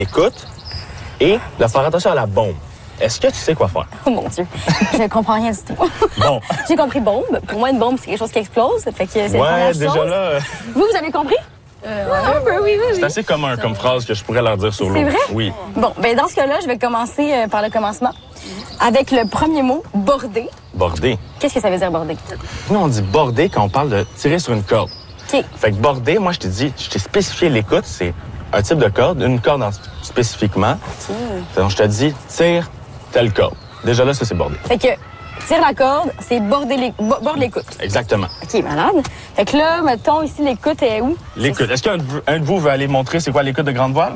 écoute et de faire attention à la bombe. Est-ce que tu sais quoi faire? Oh mon Dieu, je comprends rien du tout. Bon. J'ai compris bombe. Pour moi, une bombe, c'est quelque chose qui explose. Fait que c'est la Ouais, première déjà chose. là, Vous avez compris? Un peu, oui. c'est assez commun comme phrase que je pourrais leur dire sur l'eau. C'est vrai? Oui. Bon, ben dans ce cas-là, je vais commencer par le commencement. Avec le premier mot, border. Border. Qu'est-ce que ça veut dire, border? Nous, on dit border quand on parle de tirer sur une corde. OK. Fait que border, moi, je t'ai spécifié l'écoute, c'est un type de corde, une corde spécifiquement. Donc, je te dis, tire telle corde. Déjà là, ça, c'est border. Fait que tire la corde, c'est border borde l'écoute. Exactement. OK, malade. Fait que là, mettons ici, l'écoute est où? L'écoute. Est-ce qu'un de vous veut aller montrer c'est quoi l'écoute de grande voile?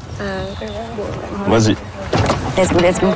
Vas-y. Let's go.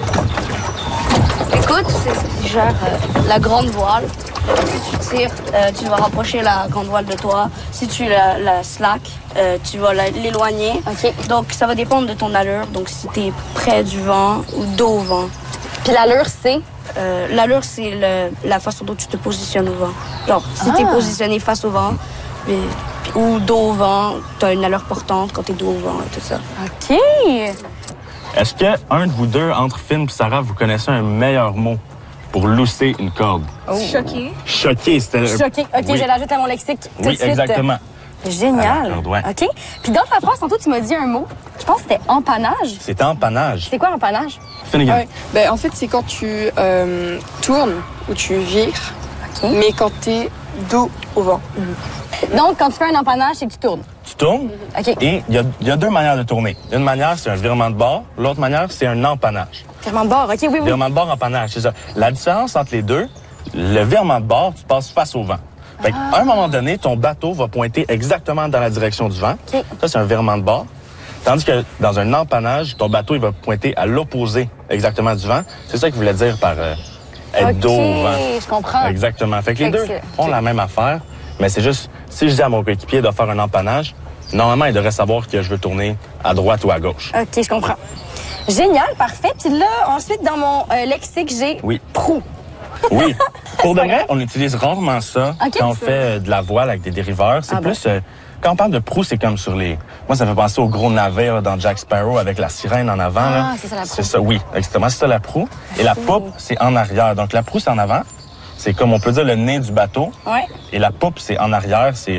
Écoute, c'est ce qui gère la grande voile. Tu tires, tu vas rapprocher la grande voile de toi. Si tu la slack, tu vas l'éloigner. OK. Donc, ça va dépendre de ton allure. Donc, si tu es près du vent ou dos au vent. Puis l'allure, c'est? L'allure, c'est la façon dont tu te positionnes au vent. Genre, si tu es positionné face au vent ou dos au vent, tu as une allure portante quand tu es dos au vent et tout ça. OK. Est-ce qu'un de vous deux, entre Finn et Sarah, vous connaissez un meilleur mot pour lousser une corde? Choqué. Choquer, c'était... Choqué. OK, Oui. je l'ajoute à mon lexique tout de Oui, suite. exactement. Génial. Alors, ouais. OK. Puis dans ta phrase, tantôt, tu m'as dit un mot. Je pense que c'était empannage. C'est empannage. C'est quoi empannage? Finnegan. Ouais. Ben, en fait, c'est quand tu tournes ou tu vires, mais quand t'es dos au vent. Donc, quand tu fais un empannage, c'est que tu tournes. Tu tournes OK. et il y a deux manières de tourner. Une manière, c'est un virement de bord. L'autre manière, c'est un empannage. Virement de bord. OK, oui. Virement de bord, empannage, c'est ça. La différence entre les deux, le virement de bord, tu passes face au vent. Fait qu'à un moment donné, ton bateau va pointer exactement dans la direction du vent. OK. Ça, c'est un virement de bord. Tandis que dans un empannage, ton bateau, il va pointer à l'opposé exactement du vent. C'est ça qu'il voulait dire par être dos au vent. je comprends. Exactement. Fait que les Fait que deux c'est- ont la même affaire, mais c'est juste, si je dis à mon coéquipier de faire un empannage, normalement, il devrait savoir que je veux tourner à droite ou à gauche. OK, je comprends. Génial, parfait. Puis là, ensuite, dans mon lexique, j'ai Oui. proue. Oui. Pour de pas vrai, grave. on utilise rarement ça Ok, quand on ça. fait de la voile avec des dériveurs. C'est Ah bon? plus... quand on parle de proue, c'est comme sur les... Moi, ça me fait penser au gros navire dans Jack Sparrow avec la sirène en avant. là. C'est ça, la proue. C'est ça, oui, exactement. C'est ça, la proue. Et la poupe, c'est en arrière. Donc, la proue, c'est en avant. C'est comme, on peut dire, le nez du bateau. Ouais. Et la poupe, c'est en arrière. C'est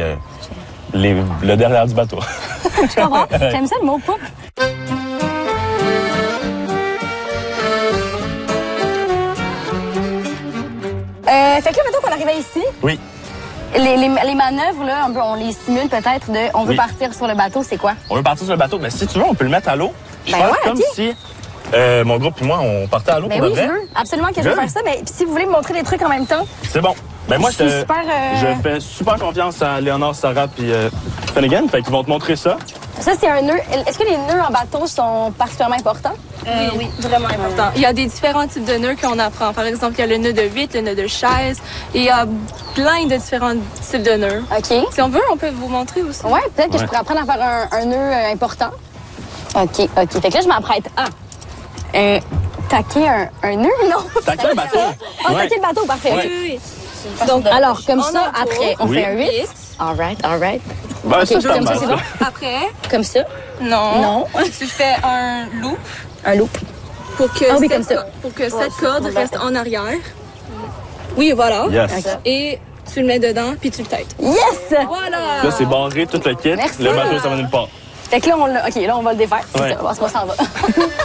le derrière du bateau. Je comprends. J'aime ça, le mot poupe. Fait que là, mettons qu'on arrivait ici. Oui. Les manœuvres, là, un peu, on les simule peut-être de on veut Oui. partir sur le bateau, c'est quoi? On veut partir sur le bateau. Mais si tu veux, on peut le mettre à l'eau. Je Ben pense ouais, comme ok. si mon groupe et moi, on partait à l'eau Ben pour oui, de je vrai. veux. Absolument que je veux Good. faire ça. Mais si vous voulez me montrer des trucs en même temps, C'est bon. Ben moi, Je suis super, je fais super confiance à Léonard, Sarah puis Finnegan. Fait qu'ils vont te montrer ça. ça, c'est un nœud. Est-ce que les nœuds en bateau sont particulièrement importants? Oui, vraiment important. Il y a des différents types de nœuds qu'on apprend. Par exemple, il y a le nœud de 8, le nœud de chaise. Et il y a plein de différents types de nœuds. OK. Si on veut, on peut vous montrer aussi. Ouais, peut-être que je Ouais. pourrais apprendre à faire un nœud important. OK. Fait que là, je m'apprête à taquer un nœud, non? Taquer un bateau. Ah, Ouais. taquer le bateau, parfait. Ouais. OK. Oui. Donc, alors, comme En ça, entour. après, on Oui. fait un 8. All right. Ben, Ok, ça, c'est pas comme ça, mal, c'est ça. bon. Après, Comme ça. non. Non. Tu fais un loop Un loop. pour que, Ah oui, comme ça. pour que cette corde reste en arrière. Oui, voilà. Yes. Et tu le mets dedans, puis tu le têtes. Yes! Voilà. Là, c'est barré, tout le kit. Merci. Le bateau, ça va nulle part. Fait que là, on va le défaire. C'est Ouais. ça, on va s'en va.